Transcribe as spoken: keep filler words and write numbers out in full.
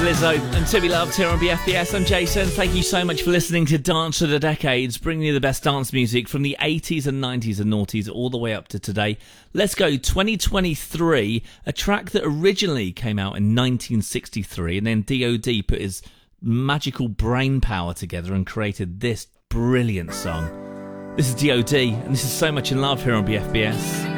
Lizzo and To Be Loved here on B F B S. I'm Jason. Thank you so much for listening to Dance of the Decades, bringing you the best dance music from the eighties and nineties and noughties all the way up to today. Let's go twenty twenty-three, a track that originally came out in nineteen sixty-three, and then D O D put his magical brain power together and created this brilliant song. This is D O D, and this is So Much in Love here on B F B S.